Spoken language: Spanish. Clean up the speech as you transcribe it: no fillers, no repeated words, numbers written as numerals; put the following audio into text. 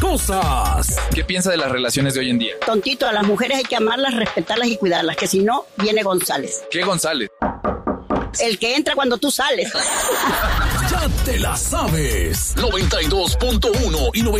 cosas. ¿Qué piensa de las relaciones de hoy en día? Tontito, a las mujeres hay que amarlas, respetarlas y cuidarlas, que si no, viene González. ¿Qué González? El que entra cuando tú sales. Ya te la sabes. 92.1 y 92.